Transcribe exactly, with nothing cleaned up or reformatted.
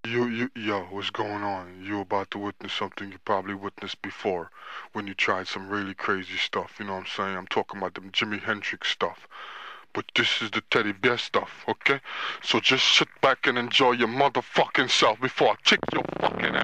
You, you, yo, what's going on? You about to witness something you probably witnessed before when you tried some really crazy stuff, you know what I'm saying? I'm talking about them Jimi Hendrix stuff. But this is the teddy bear stuff, okay? So just sit back and enjoy your motherfucking self before I kick your fucking ass.